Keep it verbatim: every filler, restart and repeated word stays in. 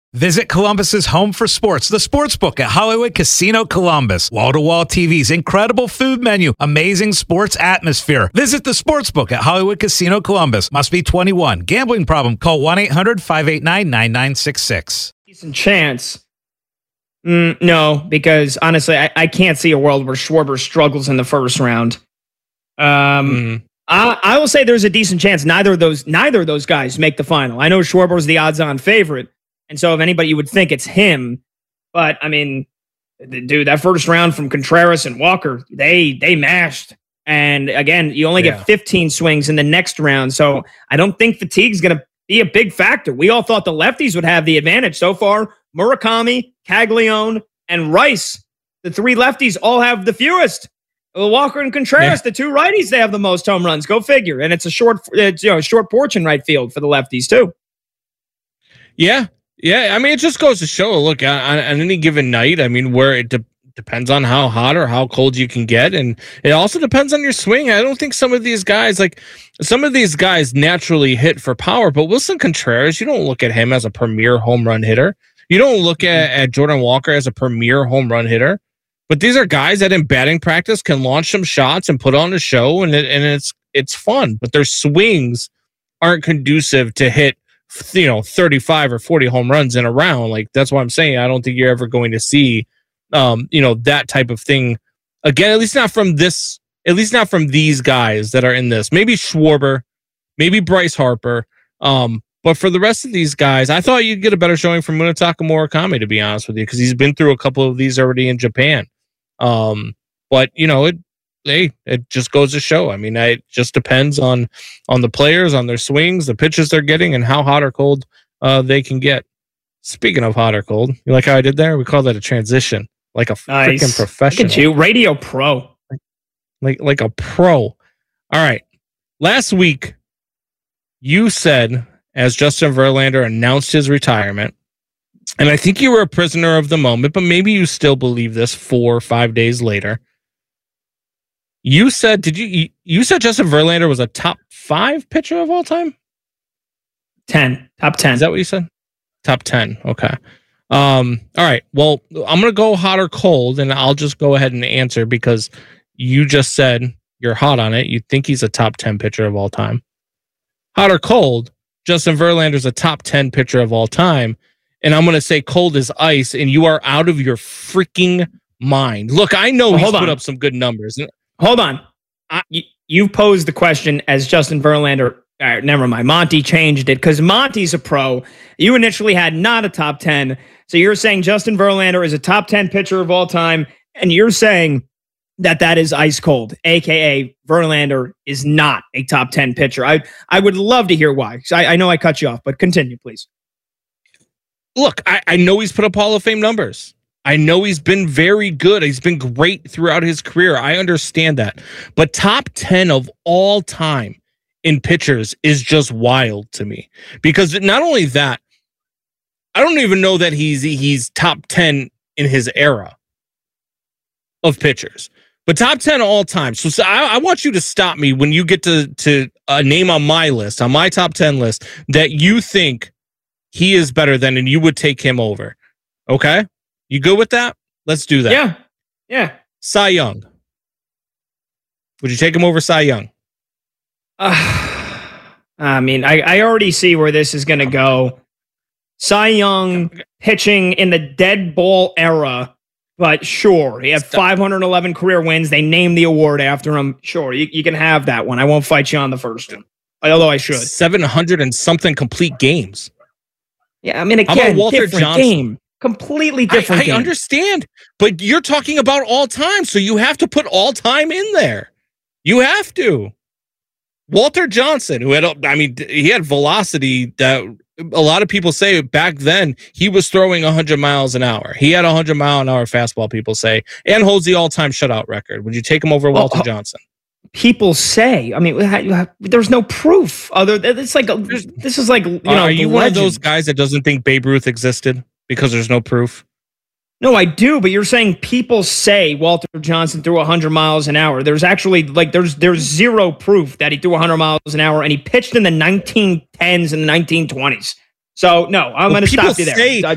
Visit Columbus's home for sports, the Sportsbook at Hollywood Casino Columbus. Wall-to-wall T Vs, incredible food menu, amazing sports atmosphere. Visit the Sportsbook at Hollywood Casino Columbus. Must be twenty-one. Gambling problem? Call one eight hundred five eight nine nine nine six six. Decent chance. Mm, no, because honestly, I, I can't see a world where Schwarber struggles in the first round. Um, mm. I, I will say there's a decent chance neither of those neither of those guys make the final. I know Schwarber is the odds-on favorite. And so if anybody, you would think it's him. But, I mean, dude, that first round from Contreras and Walker, they they mashed. And, again, you only yeah. get fifteen swings in the next round. So I don't think fatigue's going to be a big factor. We all thought the lefties would have the advantage. So far, Murakami, Caglione, and Rice, the three lefties, all have the fewest. Walker and Contreras, yeah. the two righties, they have the most home runs. Go figure. And it's a short, it's, you know, short porch in right field for the lefties, too. Yeah. Yeah, I mean, it just goes to show, look, on, on any given night, I mean, where it de- depends on how hot or how cold you can get, and it also depends on your swing. I don't think some of these guys, like, some of these guys naturally hit for power, but Wilson Contreras, you don't look at him as a premier home run hitter. You don't look at, at Jordan Walker as a premier home run hitter, but these are guys that in batting practice can launch some shots and put on a show, and it, and it's it's fun, but their swings aren't conducive to hit, you know, thirty-five or forty home runs in a round. Like, that's what I'm saying. I don't think you're ever going to see, um, you know, that type of thing again, at least not from this, at least not from these guys that are in this. Maybe Schwarber, maybe Bryce Harper. Um, but for the rest of these guys, I thought you'd get a better showing from Munetaka Murakami, to be honest with you, because he's been through a couple of these already in Japan. Um, but, you know, it, Hey, it just goes to show. I mean, it just depends on on the players, on their swings, the pitches they're getting, and how hot or cold uh, they can get. Speaking of hot or cold, you like how I did there? We call that a transition, like a nice. freaking professional. Look at you, radio pro, like, like like a pro. All right. Last week, you said as Justin Verlander announced his retirement, and I think you were a prisoner of the moment, but maybe you still believe this four or five days later. You said, did you, you said Justin Verlander was a top five pitcher of all time? ten. Top ten. Is that what you said? Top ten. Okay. Um, all right. Well, I'm going to go hot or cold, and I'll just go ahead and answer because you just said you're hot on it. You think he's a top ten pitcher of all time. Hot or cold, Justin Verlander's a top ten pitcher of all time. And I'm going to say cold as ice, and you are out of your freaking mind. Look, I know well, he's put up some good numbers. Hold on. I, you, you posed the question as Justin Verlander. All right, never mind. Monty changed it because Monty's a pro. You initially had not a top ten. So you're saying Justin Verlander is a top ten pitcher of all time, and you're saying that that is ice cold, a k a. Verlander is not a top ten pitcher. I, I would love to hear why. I, I know I cut you off, but continue, please. Look, I, I know he's put up Hall of Fame numbers. I know he's been very good. He's been great throughout his career. I understand that. But top ten of all time in pitchers is just wild to me. Because not only that, I don't even know that he's he's top ten in his era of pitchers. But top ten all time. So, so I, I want you to stop me when you get to, to a name on my list, on my top ten list, that you think he is better than and you would take him over. Okay? You good with that? Let's do that. Yeah. Yeah. Cy Young. Would you take him over Cy Young? Uh, I mean, I, I already see where this is going to go. Cy Young pitching in the dead ball era, but sure. He had five hundred eleven career wins. They named the award after him. Sure, you, you can have that one. I won't fight you on the first one, although I should. seven hundred and something complete games. Yeah, I mean, again, How about Walter different Johnson? Game. Completely different I, I game. understand, but you're talking about all time, so you have to put all time in there. You have to. Walter Johnson, who had, I mean, he had velocity that a lot of people say back then he was throwing one hundred miles an hour. He had a one hundred mile an hour fastball, people say, and holds the all-time shutout record. Would you take him over Walter oh, Johnson? People say, I mean, there's no proof. Other, it's like, this is like, you know, are you legend. one of those guys that doesn't think Babe Ruth existed? Because there's no proof? No, I do, but you're saying people say Walter Johnson threw one hundred miles an hour. There's actually, like, there's there's zero proof that he threw one hundred miles an hour, and he pitched in the nineteen tens and the nineteen twenties. So, no, I'm well, going to stop you there. Say, I,